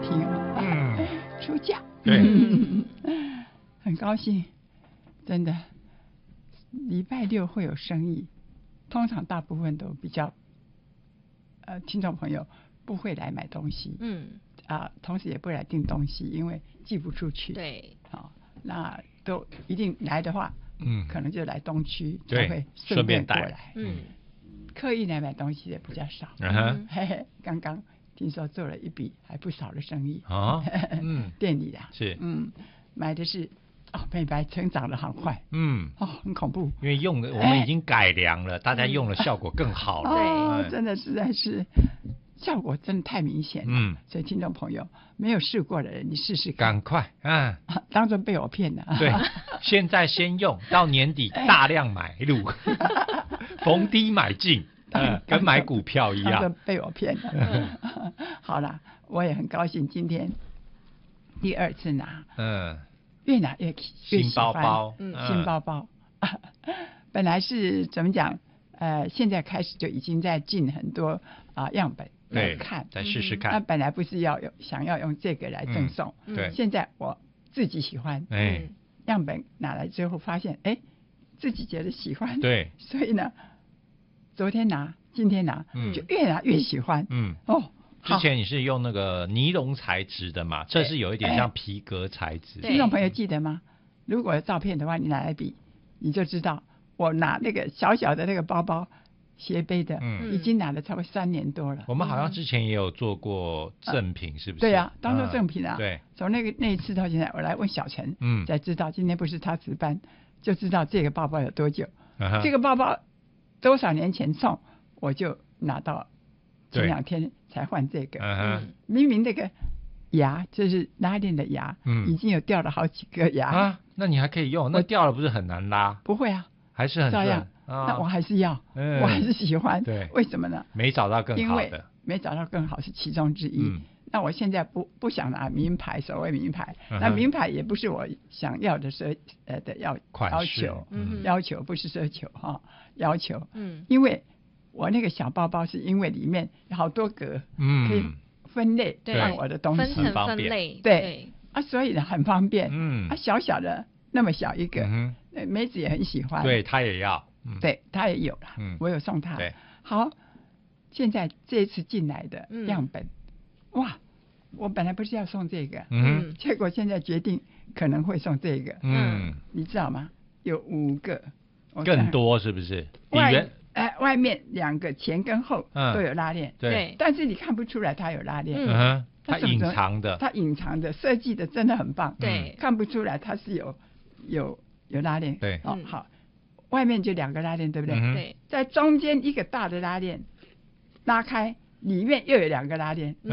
听啊，出嫁， 对， 很高兴，真的，礼拜六会有生意，通常大部分都比较，听众朋友不会来买东西，同时也不来订东西，因为寄不出去， 对， 那都一定来的话，可能就来东区才会顺便过来，刻意来买东西的比较少，嘿嘿，刚刚听说做了一笔还不少的生意，店里的是， 买的是美白成长得很快，很恐怖， 因为用的我们已经改良了，大家用的效果更好了， 真的实在是。效果真的太明显了，所以听众朋友没有试过的人，你试试看， 赶快当作被我骗了。 对，现在先用，到年底大量买入，逢低买进，跟买股票一样， 当作被我骗了。好了，我也很高兴，今天第2次拿，越拿越新包包， 新包包，本来是怎么讲？现在开始就已经在进很多样本。 对， 看， 再试试看。 那本来不是想要用这个来赠送， 对。 现在我自己喜欢，样本拿来之后发现，自己觉得喜欢， 对， 所以呢，昨天拿，今天拿，就越拿越喜欢， 之前你是用那个尼龙材质的嘛，这是有一点像皮革材质。 听众朋友记得吗？如果有照片的话，你拿来比，你就知道我拿那个小小的那个包包。斜背的，已经拿了差不多3年多了。 我们好像之前也有做过赠品，是不是？ 对啊，当做赠品啊。 对， 从那一次到现在，我来问小陈，才知道今天不是他值班，就知道这个包包有多久。这个包包多少年前送，我就拿到前2天才换这个。明明这个牙就是拉链的牙，已经有掉了好几个牙。 那你还可以用？那掉了不是很难拉？ 不会啊， 还是很照样。那我还是要，我还是喜欢。 对， 为什么呢？ 没找到更好的， 因为没找到更好是其中之一。那我现在不想拿名牌，所谓名牌，那名牌也不是我想要的要求不是奢求哈，要求。因为我那个小包包是因为里面有好多格，可以分类放我的东西， 分层分类， 对所以呢很方便。小小的那么小一个，梅子也很喜欢， 对他也要。 对他也有了，我有送他。好，现在这次进来的样本，哇，我本来不是要送这个，结果现在决定可能会送这个，你知道吗？有5个， 更多是不是？ 外面2个前跟后都有拉链， 对， 但是你看不出来它有拉链， 它隐藏的， 它隐藏的设计的真的很棒， 对， 看不出来它是有拉链， 对， 好。外面就2个拉链，对不对？ 对， 在中间一个大的拉链拉开，里面又有2个拉链，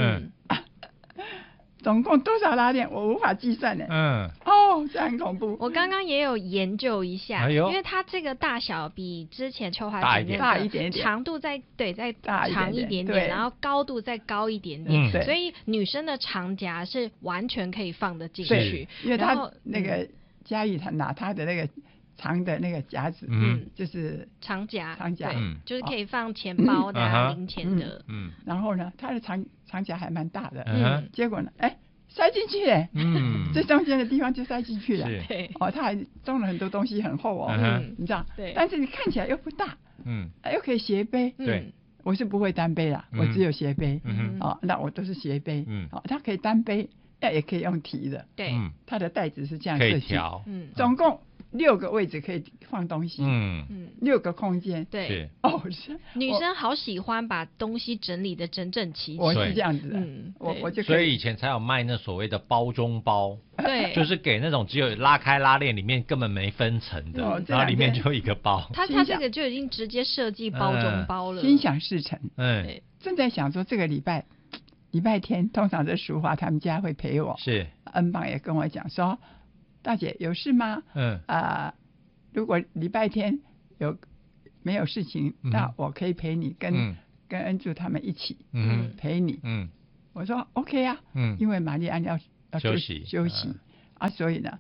总共多少拉链我无法计算呢。这很恐怖。 我刚刚也有研究一下，因为它这个大小比之前秋华姐大一点点， 长度再长一点点，然后高度再高一点点，所以女生的长夹是完全可以放得进去。 因为她那个嘉义，她拿她的那个长的那个夹子，就是长夹， 对， 就是可以放钱包的、零钱的。 然后呢，它的长夹还蛮大的，结果呢，塞进去了，最中间的地方就塞进去了。 对， 它还装了很多东西，很厚你知道？ 对， 但是你看起来又不大，又可以斜背。 对， 我是不会单背啦，我只有斜背。那我都是斜背。它可以单背，也可以用提的。 对， 它的袋子是这样设计， 可以调。 总共6个位置可以放东西，6个空间。 对，女生好喜欢把东西整理的整整齐齐。 我是这样子的，我就所以以前才有卖那所谓的包中包， 对， 就是给那种只有拉开拉链里面根本没分层的，然后里面就一个包。 它这个就已经直接设计包中包了， 心想事成。正在想说这个礼拜天，通常在淑华他们家会陪我， 是恩邦也跟我讲说。大姐有事吗？如果礼拜天没有事情，那我可以陪你跟恩助他们一起陪你。我说 OK 啊，因为玛丽安要休息所以呢，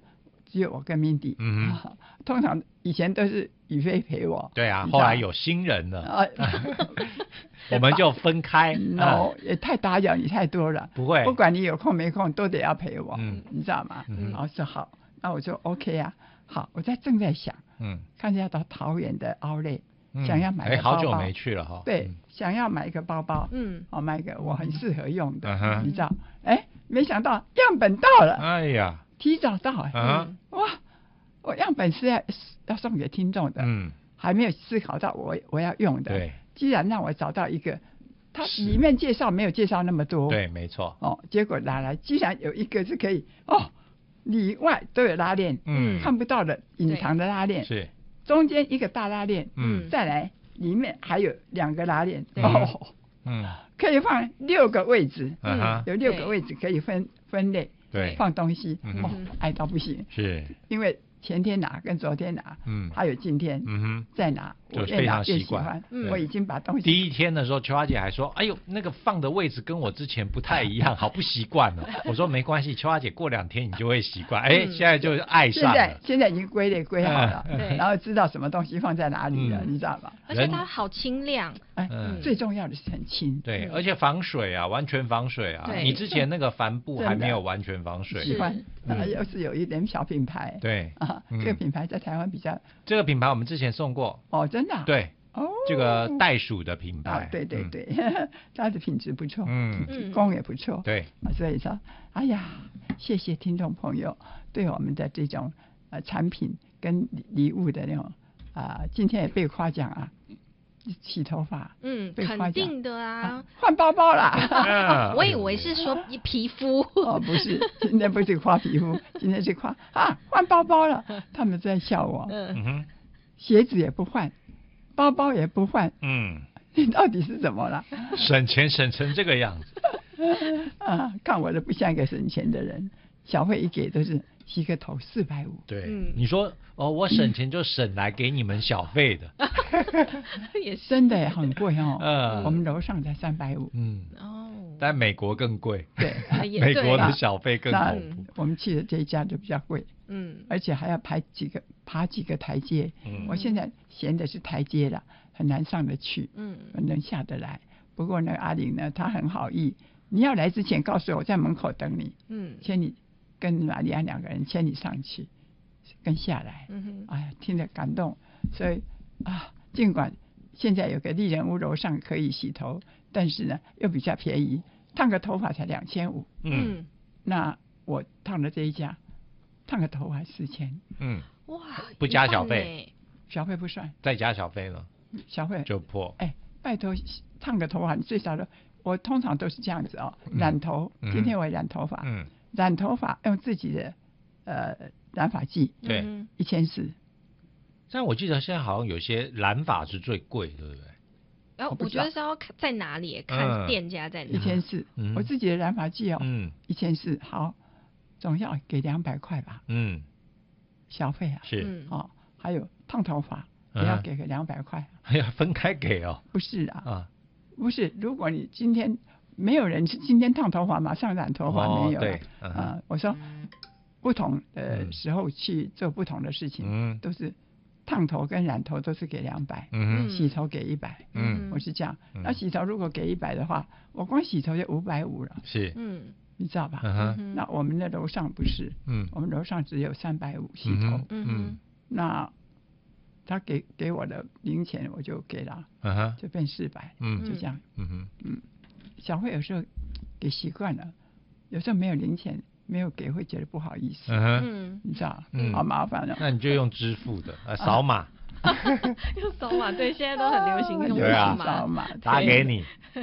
只有我跟 Mindy，通常以前都是宇飞陪我。 对啊，后来有新人了，我们就分开。 也太打扰你太多了。 不会， 不管你有空没空，都得要陪我，你知道吗？然后说好，那我就 OK 啊。好，我正在想，看见要到桃园的Outlet，想要买个包包。 好久没去了哈。 对，想要买一个包包，买一个我很适合用的，你知道？没想到样本到了， 哎呀， 提早到，哇！我样本是要送给听众的，还没有思考到我要用的。 对， 既然让我找到一个，它里面介绍没有介绍那么多， 对，没错。 结果拿来，既然有一个是可以，里外都有拉链，看不到的隐藏的拉链， 是中间一个大拉链，再来里面还有2个拉链，可以放6个位置，有6个位置可以分类， 对， 放东西，爱到不行， 是因为前天拿跟昨天拿，还有今天，再拿， 就非常习惯。 我已经把东西。 第一天的时候，秋花姐还说：“哎呦，那个放的位置跟我之前不太一样，好不习惯哦。”我说：“没关系，秋花姐过2天你就会习惯。”现在就爱上了。 现在已经归类归好了，然后知道什么东西放在哪里了，你知道吗？ 而且它好清亮。 最重要的是很轻。 对，而且防水啊，完全防水啊。你之前那个帆布还没有完全防水。 喜欢，又是有一点小品牌。 对。 这个品牌在台湾比较。 这个品牌我们之前送过。 真的。 对。这个袋鼠的品牌。 对，它的品质不错，工也不错。 对。 所以说，哎呀，谢谢听众朋友对我们的这种产品跟礼物的那种今天也被夸奖啊。洗头发， 肯定的啊， 换包包啦。 我以为是说皮肤， 不是，今天不是夸皮肤，今天是夸换包包了。他们在笑我，鞋子也不换，包包也不换，你到底是怎么了？ 省钱省成这个样子看我的不像一个省钱的人，小费一给都是洗个头450。 对，你说我省钱就省来给你们小费的， 也真的很贵哦。我们楼上才350。 但美国更贵。 对， 美国的小费更恐怖。 我们去的这一家就比较贵，而且还要爬几个台阶。我现在嫌的是台阶了，很难上得去，能下得来。不过呢，阿玲呢，她很好意，你要来之前告诉我，在门口等你，牵你跟玛丽安2个人牵你上去，跟下来。哎呀，听得感动。所以尽管现在有个丽人屋楼上可以洗头，但是呢又比较便宜，烫个头发才2500。那我烫的这一家，烫个头发4000。 哇， 不加小费， 小费不算， 再加小费呢？ 小费就破。 拜托，烫个头发你最少的，我通常都是这样子染头。今天我染头发，染头发用自己的染发剂， 对 ，1400。 但我记得现在好像有些染发是最贵，对不对？ 我觉得是要在哪里看店家在哪。 1400，我自己的染发剂1400，好，总要给200块吧。小费啊。 是。 还有烫头发也要给个200块。 要分开给哦。 不是不是，如果你今天没有人是今天烫头发马上染头发，没有。 对。 我说不同的时候去做不同的事情，都是烫头跟染头都是给200，洗头给100，我是这样。那洗头如果给100的话，我光洗头就550了。 是， 你知道吧？那我们的楼上不是，我们楼上只有350洗头。那他给我的零钱我就给了，就变400，就这样。小费有时候给习惯了，有时候没有零钱没有给会觉得不好意思，你知道，好麻烦了。 那你就用支付的，扫码。 用扫码，对，现在都很流行用扫码， 打给你。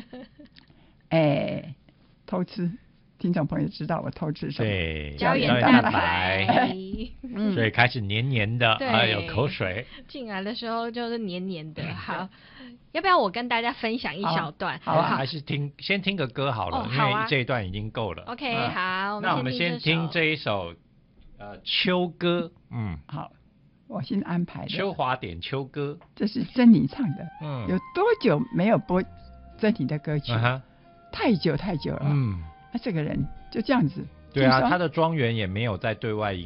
偷吃。听众朋友知道我偷吃什么？ 对， 胶原蛋白， 所以开始黏黏的，有口水。 进来的时候就是黏黏的。好，要不要我跟大家分享一小段？ 好，还是先听个歌好了，因为这一段已经够了。 OK，好， 那我们先听这一首秋歌。 好，我先安排的。 秋华点秋歌， 这是珍妮唱的。有多久没有播珍妮的歌曲？太久了。这个人就这样子。 对啊，他的庄园也没有在对外